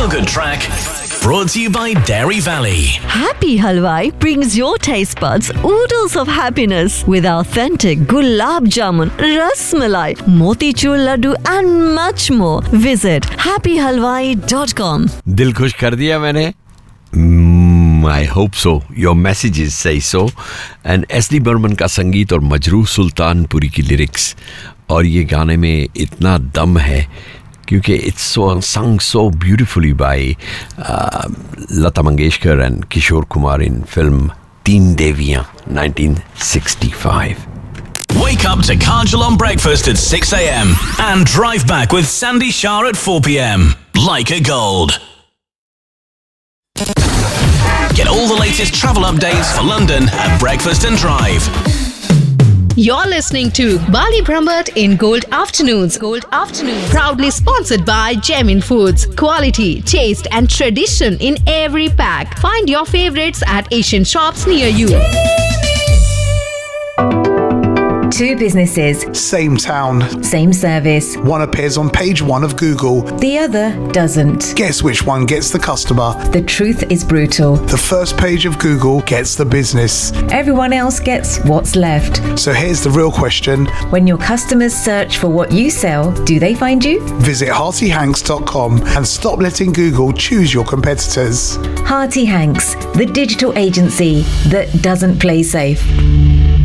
feel-good track brought to you by Dairy Valley. Happy Halwai brings your taste buds oodles of happiness with authentic gulab jamun, ras malai, motichur laddu and much more. Visit happyhalwai.com. दिल खुश कर दिया मैंने? I hope so. Your messages say so. And S.D. Burman का संगीत और मजरूह सुल्तानपुरी की lyrics, और ये गाने में इतना दम है क्योंकि it's sung so beautifully by Lata Mangeshkar and Kishore Kumar in film Teen Deviyan 1965. Wake up to Kajal on breakfast at 6 a.m. and drive back with Sandy Shah at 4 p.m. Like a Gold. Get all the latest travel updates for London at Breakfast and Drive. You're listening to Bali Brahmat in Gold Afternoons. Gold Afternoons. Proudly sponsored by Gemin Foods. Quality, taste and tradition in every pack. Find your favorites at Asian shops near you. Two businesses, same town, same service. one appears on page 1 of Google. The other doesn't. Guess which one gets the customer? The truth is brutal. The first page of Google gets the business. Everyone else gets what's left. So here's the real question. When your customers search for what you sell, do they find you? Visit heartyhanks.com and stop letting Google choose your competitors. Hearty Hanks, the digital agency that doesn't play safe.